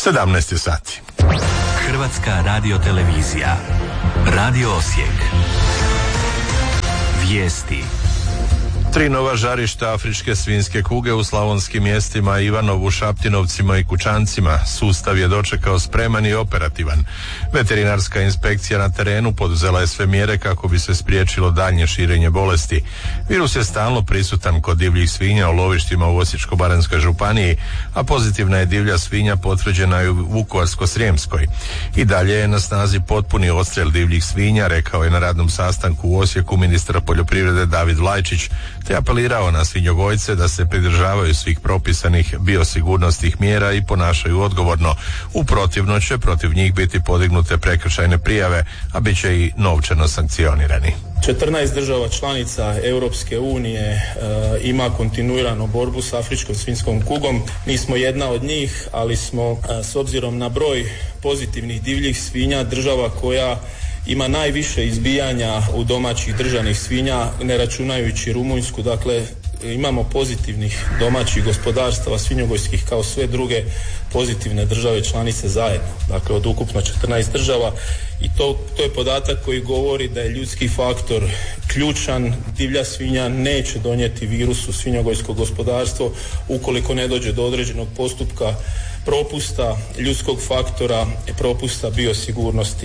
17 sati. Hrvatska radiotelevizija. Radio Osijek. Vijesti. 3 nova žarišta afričke svinjske kuge u slavonskim mjestima Ivanovu, Šaptinovcima i Kučancima. Sustav je dočekao spreman i operativan. Veterinarska inspekcija na terenu poduzela je sve mjere kako bi se spriječilo daljnje širenje bolesti. Virus je stalno prisutan kod divljih svinja u lovištima u Osječko-baranjskoj županiji, a pozitivna je divlja svinja potvrđena i u Vukovarsko-srijemskoj. I dalje je na snazi potpuni odstrel divljih svinja, rekao je na radnom sastanku u Osijeku ministar poljoprivrede David Vlajčić, te apelirao na svinjogojce da se pridržavaju svih propisanih biosigurnosnih mjera i ponašaju odgovorno. U protivno će protiv njih biti podignute prekršajne prijave, a bit će i novčano sankcionirani. 14 država članica Europske unije ima kontinuiranu borbu s afričkom svinjskom kugom. Mi smo jedna od njih, ali smo s obzirom na broj pozitivnih divljih svinja država koja ima najviše izbijanja u domaćih državnih svinja, ne računajući Rumunjsku. Dakle, imamo pozitivnih domaćih gospodarstava svinjogojskih kao sve druge pozitivne države članice zajedno. Dakle, od ukupno 14 država. I to je podatak koji govori da je ljudski faktor ključan. Divlja svinja neće donijeti virus u svinjogojsko gospodarstvo ukoliko ne dođe do određenog postupka propusta ljudskog faktora i propusta biosigurnosti.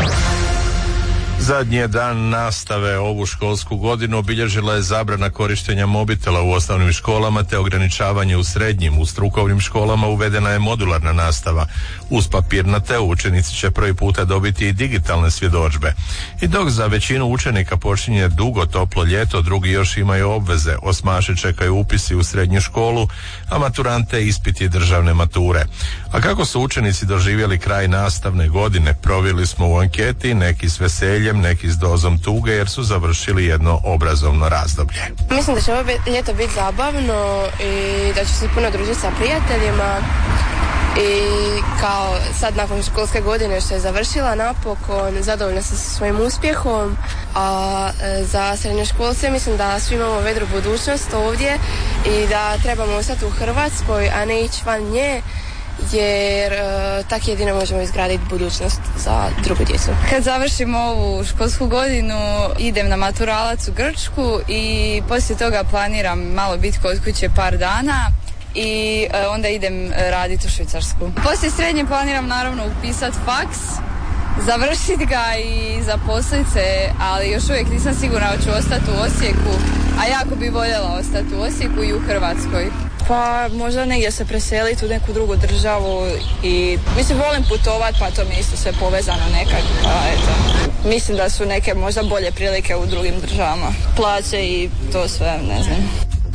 Zadnji je dan nastave ovu školsku godinu obilježila je zabrana korištenja mobitela u osnovnim školama te ograničavanje u srednjim. U strukovnim školama uvedena je modularna nastava. Uz papirnate učenici će prvi puta dobiti i digitalne svjedodžbe. I dok za većinu učenika počinje dugo toplo ljeto, drugi još imaju obveze. Osmaši čekaju upisi u srednju školu, a maturante ispiti državne mature. A kako su učenici doživjeli kraj nastavne godine, proveli smo u anketi, neki s veseljem, neki s dozom tuge jer su završili jedno obrazovno razdoblje. Mislim da će ovo ljeto biti zabavno i da ću se puno družiti sa prijateljima i kao sad nakon školske godine što je završila napokon, zadovoljna sam sa svojim uspjehom, a za srednjoškolce mislim da svi imamo vedru budućnost ovdje i da trebamo ostati u Hrvatskoj, a ne ići van nje, jer tako jedino možemo izgraditi budućnost za drugu djecu. Kad završim ovu školsku godinu idem na maturalac u Grčku i poslije toga planiram malo biti kod kuće par dana i onda idem raditi u Švicarsku. Poslije srednje planiram naravno upisati faks, završiti ga i zaposliti se, ali još uvijek nisam sigurna da ću ostati u Osijeku, a jako bi voljela ostati u Osijeku i u Hrvatskoj. Pa možda negdje se preseliti u neku drugu državu i mislim volim putovati, pa to mi je isto sve povezano nekak, pa eto. Mislim da su neke možda bolje prilike u drugim državama. Plaće i to sve, ne znam.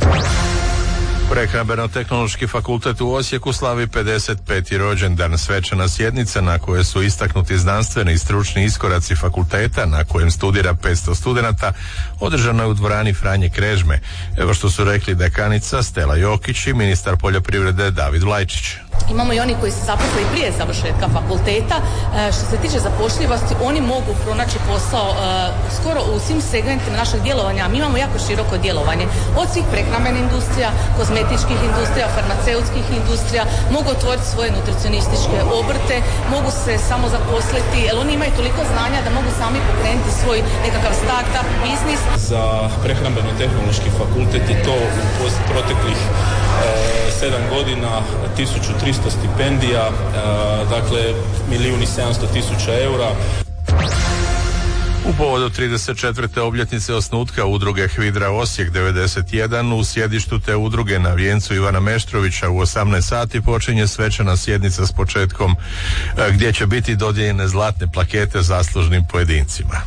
Prehrambeno-tehnološki fakultet u Osijeku slavi 55. rođendan. Svečana sjednica na kojoj su istaknuti znanstveni i stručni iskoraci fakulteta na kojem studira 500 studenata održana je u dvorani Franje Krežme. Evo što su rekli dekanica Stela Jokić i ministar poljoprivrede David Vlajčić. Imamo i oni koji se zaposle i prije završetka fakulteta. Što se tiče zapošljivosti, oni mogu pronaći posao skoro u svim segmentima našeg djelovanja. Mi imamo jako široko djelovanje. Od svih prehrambenih industrija, kozmetičkih industrija, farmaceutskih industrija, mogu otvoriti svoje nutricionističke obrte, mogu se samo zaposliti, jer oni imaju toliko znanja da mogu sami pokrenuti svoj nekakav start-up biznis. Za prehrambeno-tehnološki fakultet je to u proteklih 7 godina 1300 stipendija, dakle 1.700.000 eura. U povodu 34. obljetnice osnutka udruge Hvidra Osijek 91 u sjedištu te udruge na vijencu Ivana Meštrovića u 18 sati počinje svečana sjednica s početkom gdje će biti dodijeljene zlatne plakete zaslužnim pojedincima.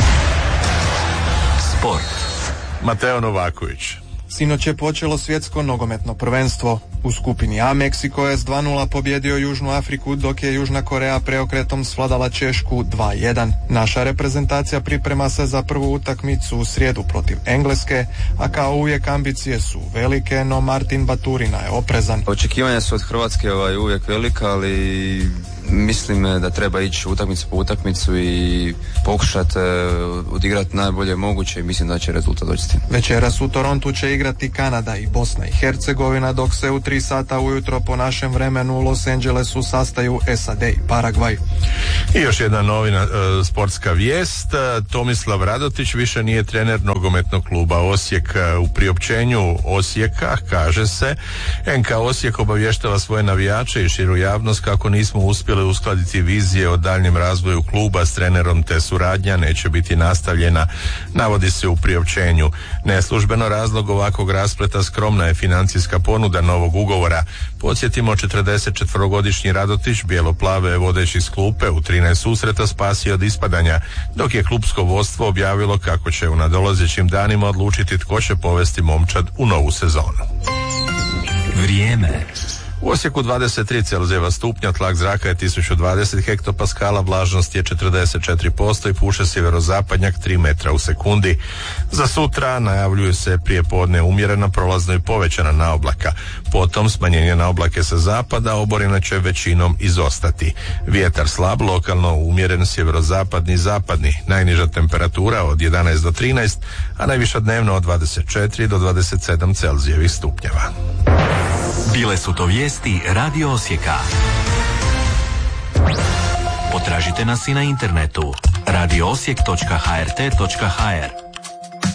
Sport. Mateo Novaković. Sinoć je počelo svjetsko nogometno prvenstvo. U skupini A Meksiko je s 2:0 pobjedio Južnu Afriku, dok je Južna Koreja preokretom svladala Češku 2:1. Naša reprezentacija priprema se za prvu utakmicu u srijedu protiv Engleske, a kao uvijek ambicije su velike, no Martin Baturina je oprezan. Očekivanja su od Hrvatske uvijek velika, ali mislim da treba ići utakmicu po utakmicu i pokušati odigrati najbolje moguće i mislim da će rezultat doći. Večeras u Torontu će igrati Kanada i Bosna i Hercegovina, dok se u 3 3 sata ujutro po našem vremenu u Los Angelesu sastaju SAD i Paragvaj. I još jedna novina, sportska vijest. Tomislav Radotić više nije trener nogometnog kluba Osijek. U priopćenju Osijeka kaže se: NK Osijek obavještava svoje navijače i širu javnost kako nismo uspjeli uskladiti vizije o daljnjem razvoju kluba s trenerom, te suradnja neće biti nastavljena, navodi se u priopćenju. Neslužbeno razlog ovakvog raspleta skromna je financijska ponuda novog ugovora. Podsjetimo, 44-godišnji Radotić bijeloplave je vodeći s klupe u 13 susreta spasio od ispadanja, dok je klupsko vodstvo objavilo kako će u nadolazećim danima odlučiti tko će povesti momčad u novu sezonu. Vrijeme. U Osijeku 23 Celzijeva stupnja, tlak zraka je 1020 hektopaskala, vlažnost je 44% i puše sjeverozapadnjak 3 metra u sekundi. Za sutra najavljuju se prijepodne umjerena, prolazno i povećana naoblaka. Potom smanjenje naoblake sa zapada, oborina će većinom izostati. Vjetar slab, lokalno umjeren sjeverozapadni i zapadni. Najniža temperatura od 11 do 13, a najviša dnevno od 24 do 27 Celzijevih stupnjeva. Bile su to vijesti Radio Osijeka. Potražite nas i na internetu radioosijek.hrt.hr.